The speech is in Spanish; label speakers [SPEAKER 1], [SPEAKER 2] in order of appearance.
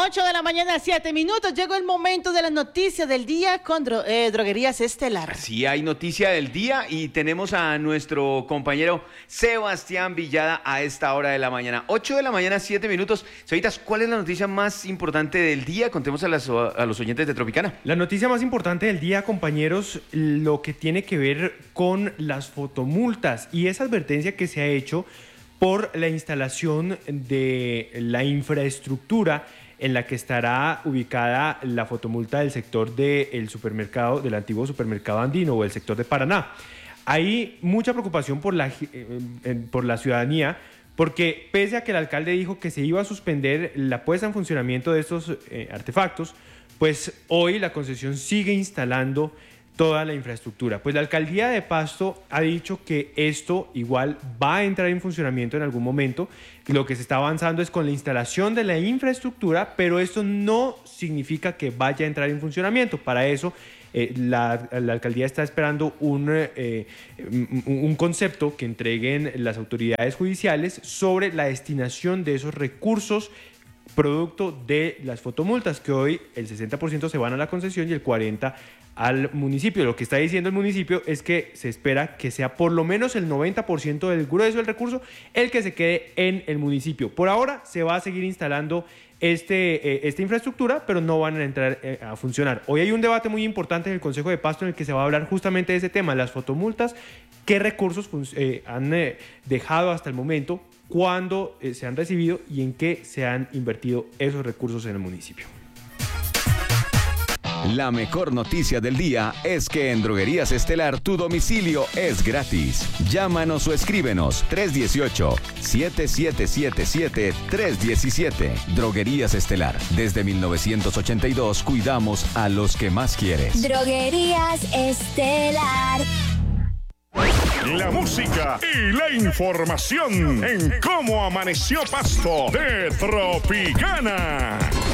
[SPEAKER 1] 8 de la mañana, 7 minutos. Llegó el momento de las noticias del día con Droguerías Estelar.
[SPEAKER 2] Sí, hay noticia del día y tenemos a nuestro compañero Sebastián Villada a esta hora de la mañana. 8 de la mañana, 7 minutos. Señoritas, ¿cuál es la noticia más importante del día? Contemos a los oyentes de Tropicana.
[SPEAKER 3] La noticia más importante del día, compañeros, lo que tiene que ver con las fotomultas y esa advertencia que se ha hecho por la instalación de la infraestructura en la que estará ubicada la fotomulta del sector del supermercado, del antiguo supermercado andino o el sector de Paraná. Hay mucha preocupación por la ciudadanía, porque pese a que el alcalde dijo que se iba a suspender la puesta en funcionamiento de estos artefactos, pues hoy la concesión sigue instalando toda la infraestructura. Pues la alcaldía de Pasto ha dicho que esto igual va a entrar en funcionamiento en algún momento. Lo que se está avanzando es con la instalación de la infraestructura, pero esto no significa que vaya a entrar en funcionamiento. Para eso la alcaldía está esperando un concepto que entreguen las autoridades judiciales sobre la destinación de esos recursos producto de las fotomultas, que hoy el 60% se van a la concesión y el 40% al municipio. Lo que está diciendo el municipio es que se espera que sea por lo menos el 90% del grueso del recurso el que se quede en el municipio. Por ahora se va a seguir instalando esta infraestructura, pero no van a entrar a funcionar. Hoy hay un debate muy importante en el Consejo de Pasto en el que se va a hablar justamente de ese tema, las fotomultas, qué recursos han dejado hasta el momento, cuándo se han recibido y en qué se han invertido esos recursos en el municipio.
[SPEAKER 4] La mejor noticia del día es que en Droguerías Estelar tu domicilio es gratis. Llámanos o escríbenos 318-7777-317. Droguerías Estelar. Desde 1982 cuidamos a los que más quieres.
[SPEAKER 5] Droguerías Estelar.
[SPEAKER 6] La música y la información en Cómo Amaneció Pasto de Tropicana.